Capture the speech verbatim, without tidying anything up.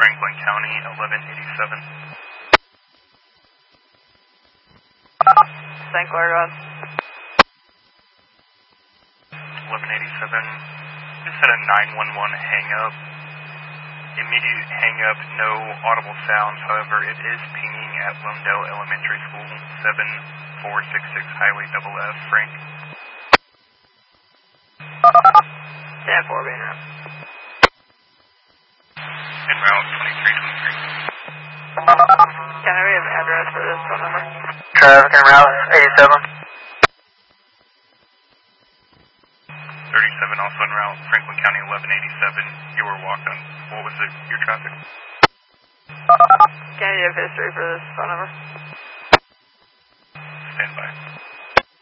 Franklin County, eleven eighty-seven. Saint Clair, go ahead. eleven eighty-seven, just had a nine one one hang up. Immediate hang up, no audible sounds, however, it is pinging at Lomdale Elementary School, seven four six six Highway double F, Frank. ten four being route. En route, twenty-three twenty-three. Can I have an address for this phone number? Traffic en route, eighty-seven. thirty-seven also en route, Franklin County, eleven eighty-seven. You were walked on. What was it, your traffic? Can I have history for this phone number? Stand by.